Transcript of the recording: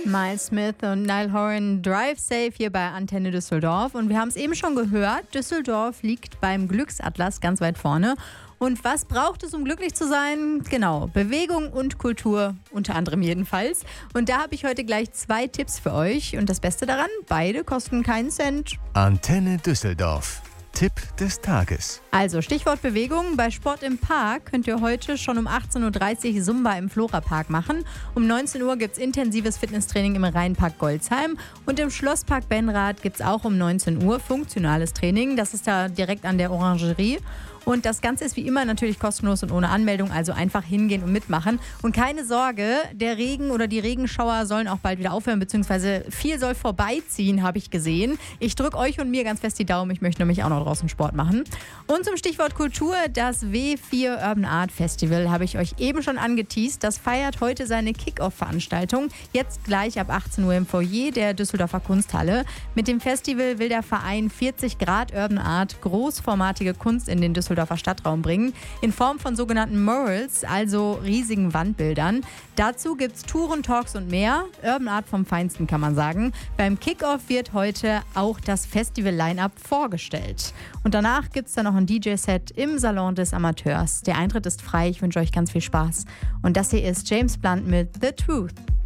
Miles Smith und Niall Horan, Drive Safe hier bei Antenne Düsseldorf. Und wir haben es eben schon gehört, Düsseldorf liegt beim Glücksatlas ganz weit vorne. Und was braucht es, um glücklich zu sein? Genau, Bewegung und Kultur, unter anderem jedenfalls. Und da habe ich heute gleich 2 Tipps für euch. Und das Beste daran, beide kosten keinen Cent. Antenne Düsseldorf. Tipp des Tages. Also Stichwort Bewegung. Bei Sport im Park könnt ihr heute schon um 18.30 Uhr Zumba im Flora-Park machen. Um 19 Uhr gibt es intensives Fitnesstraining im Rheinpark Golzheim. Und im Schlosspark Benrath gibt es auch um 19 Uhr funktionales Training. Das ist da direkt an der Orangerie. Und das Ganze ist wie immer natürlich kostenlos und ohne Anmeldung, also einfach hingehen und mitmachen. Und keine Sorge, der Regen oder die Regenschauer sollen auch bald wieder aufhören, beziehungsweise viel soll vorbeiziehen, habe ich gesehen. Ich drücke euch und mir ganz fest die Daumen, ich möchte nämlich auch noch draußen Sport machen. Und zum Stichwort Kultur, das W4 Urban Art Festival habe ich euch eben schon angeteast. Das feiert heute seine Kick-Off-Veranstaltung, jetzt gleich ab 18 Uhr im Foyer der Düsseldorfer Kunsthalle. Mit dem Festival will der Verein 40 Grad Urban Art, großformatige Kunst in den Düsseldorfer Stadtraum bringen, in Form von sogenannten Murals, also riesigen Wandbildern. Dazu gibt es Touren, Talks und mehr. Urban Art vom Feinsten, kann man sagen. Beim Kickoff wird heute auch das Festival-Line-Up vorgestellt. Und danach gibt es dann noch ein DJ-Set im Salon des Amateurs. Der Eintritt ist frei, ich wünsche euch ganz viel Spaß. Und das hier ist James Blunt mit The Truth.